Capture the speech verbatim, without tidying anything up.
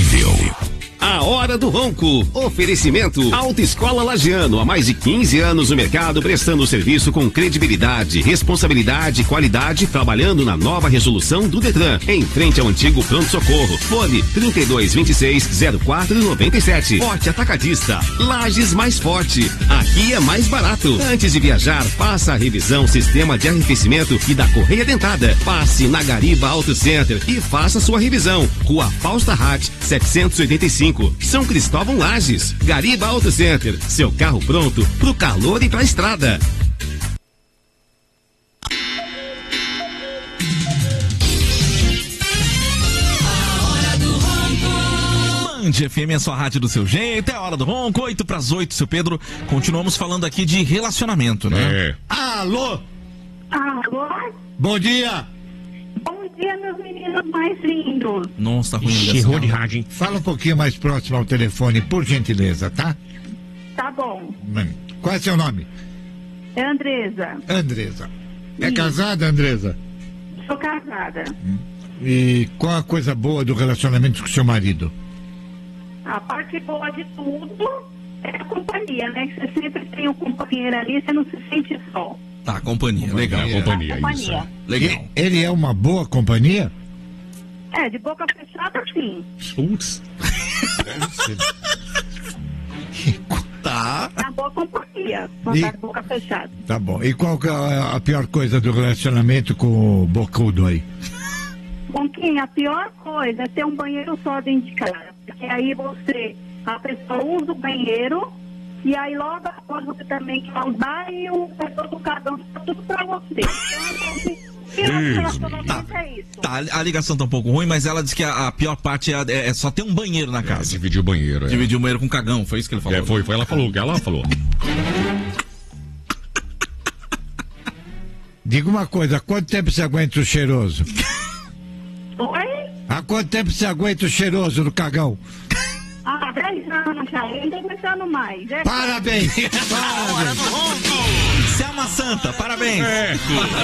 nível. A Hora do Ronco. Oferecimento Autoescola Lagiano. Há mais de quinze anos no mercado, prestando serviço com credibilidade, responsabilidade e qualidade, trabalhando na nova resolução do Detran, em frente ao antigo pronto-socorro. Fone trinta e dois, vinte e seis, zero quatro, noventa e sete. Forte Atacadista. Lages mais forte. Aqui é mais barato. Antes de viajar, faça a revisão sistema de arrefecimento e da correia dentada. Passe na Gariba Auto Center e faça sua revisão. Rua Fausta Hatt, setecentos e oitenta e cinco. São Cristóvão Lages. Gariba Auto Center. Seu carro pronto pro calor e pra estrada. Band F M é a sua rádio do seu jeito, é a Hora do Ronco, oito para as oito, seu Pedro. Continuamos falando aqui de relacionamento, né? É. Alô? Alô? Bom dia. Bom dia, meus meninos mais lindos. Nossa, tá ruim a ligação. Errou de rádio, hein? Fala um pouquinho mais próximo ao telefone, por gentileza, tá? Tá bom. Hum. Qual é seu nome? É Andresa. Andresa. É Isso. casada, Andresa? Sou casada. E qual a coisa boa do relacionamento com seu marido? A parte boa de tudo é a companhia, né? Que você sempre tem um companheiro ali, você não se sente só. Tá, companhia, legal. É, companhia, Companhia. isso. Legal. E- Ele é uma boa companhia? É, de boca fechada, sim. Putz. Tá. Na boa companhia, só E- tá de boca fechada. Tá bom. E qual que é a a pior coisa do relacionamento com o bocudo aí? Bom, Kim, a pior coisa é ter um banheiro só dentro de casa. Porque aí você, a pessoa usa o banheiro e aí logo após você também quer usar e o pessoal do cada um tá tudo pra você. Então, assim, pior relacionamento é isso. Tá, a ligação tá um pouco ruim, mas ela disse que a, a pior parte é, é só ter um banheiro na É, casa. dividiu o banheiro. É. Dividir o banheiro com cagão, foi isso que ele falou? É, foi, foi. Ela falou, ela falou. Diga uma coisa, há quanto tempo você aguenta o cheiroso? Oi? Há quanto tempo você aguenta o cheiroso no cagão? Ah, dez anos já, eu não tô aguentando mais. É Parabéns! Parabéns! Você é uma santa, parabéns. É.